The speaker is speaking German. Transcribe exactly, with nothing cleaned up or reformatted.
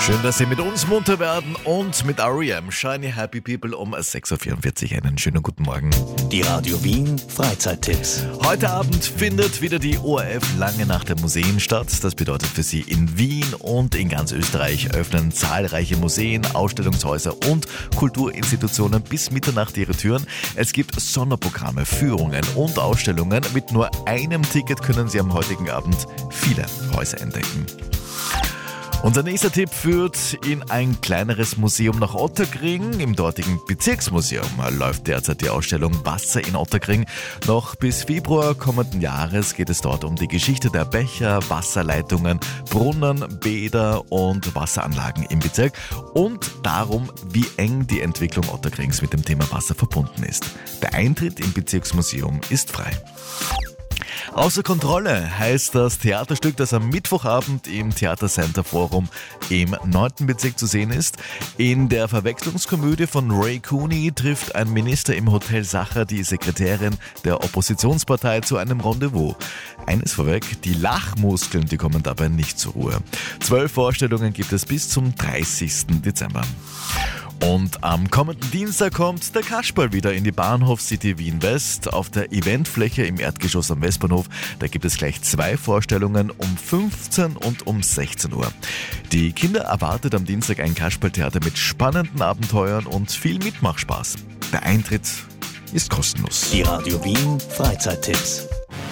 Schön, dass Sie mit uns munter werden und mit R E M Shiny Happy People um sechs Uhr vierundvierzig. Einen schönen guten Morgen. Die Radio Wien Freizeittipps. Heute Abend findet wieder die O R F Lange Nacht der Museen statt. Das bedeutet für Sie, in Wien und in ganz Österreich öffnen zahlreiche Museen, Ausstellungshäuser und Kulturinstitutionen bis Mitternacht ihre Türen. Es gibt Sonderprogramme, Führungen und Ausstellungen. Mit nur einem Ticket können Sie am heutigen Abend viele Häuser entdecken. Unser nächster Tipp führt in ein kleineres Museum nach Ottakring. Im dortigen Bezirksmuseum läuft derzeit die Ausstellung Wasser in Ottakring. Noch bis Februar kommenden Jahres geht es dort um die Geschichte der Bächer, Wasserleitungen, Brunnen, Bäder und Wasseranlagen im Bezirk und darum, wie eng die Entwicklung Ottarkrings mit dem Thema Wasser verbunden ist. Der Eintritt im Bezirksmuseum ist frei. Außer Kontrolle heißt das Theaterstück, das am Mittwochabend im Theatercenter Forum im neunten Bezirk zu sehen ist. In der Verwechslungskomödie von Ray Cooney trifft ein Minister im Hotel Sacher die Sekretärin der Oppositionspartei zu einem Rendezvous. Eines vorweg, die Lachmuskeln, die kommen dabei nicht zur Ruhe. Zwölf Vorstellungen gibt es bis zum dreißigsten Dezember. Und am kommenden Dienstag kommt der Kasperl wieder in die Bahnhof City Wien West auf der Eventfläche im Erdgeschoss am Westbahnhof. Da gibt es gleich zwei Vorstellungen um fünfzehn und um sechzehn Uhr. Die Kinder erwartet am Dienstag ein Kasperltheater mit spannenden Abenteuern und viel Mitmachspaß. Der Eintritt ist kostenlos. Die Radio Wien Freizeittipps.